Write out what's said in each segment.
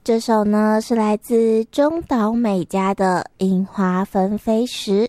这首呢是来自中岛美嘉的《樱花纷飞时》。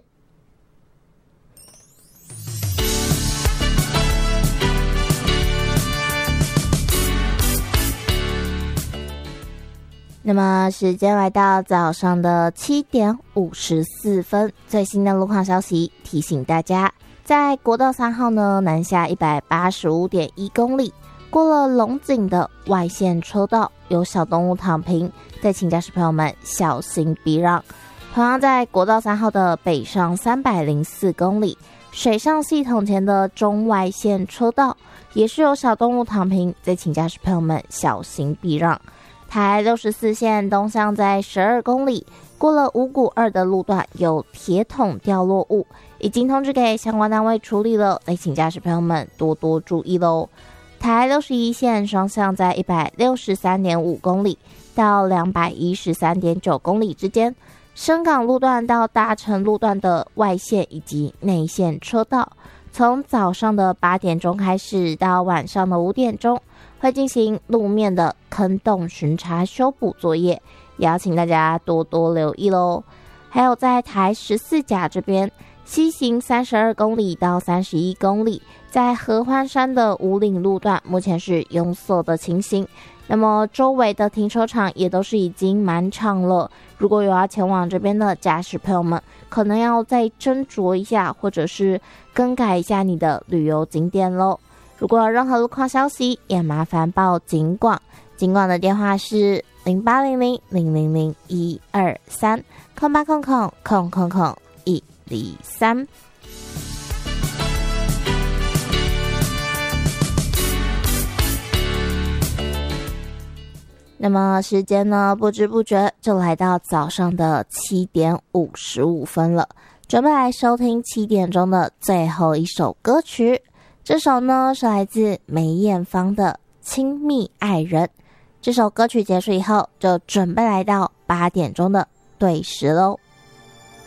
那么时间来到早上的7点54分，最新的路况消息提醒大家，在国道3号呢南下185.1公里，过了龙井的外线车道有小动物躺平，再请驾驶朋友们小心避让。同样在国道3号的北上304公里，水上系统前的中外线车道也是有小动物躺平，再请驾驶朋友们小心避让。台64线东向在12公里，过了五股2的路段有铁桶掉落物，已经通知给相关单位处理了，再请驾驶朋友们多多注意咯。台61线双向在163.5公里到213.9公里之间，深港路段到大成路段的外线以及内线车道，从早上的8点钟开始到晚上的5点钟，会进行路面的坑洞巡查修补作业，也要请大家多多留意咯。还有在台14甲这边，西行32公里到31公里，在合欢山的五岭路段目前是拥塞的情形，那么周围的停车场也都是已经满场了，如果有要前往这边的驾驶朋友们，可能要再斟酌一下，或者是更改一下你的旅游景点咯。如果有任何路况消息，也麻烦报警广，警广的电话是0800000123 0800000123。那么时间呢，不知不觉就来到早上的7点55分了，准备来收听7点钟的最后一首歌曲。这首呢是来自梅艳芳的《亲密爱人》。这首歌曲结束以后，就准备来到8点钟的对时咯。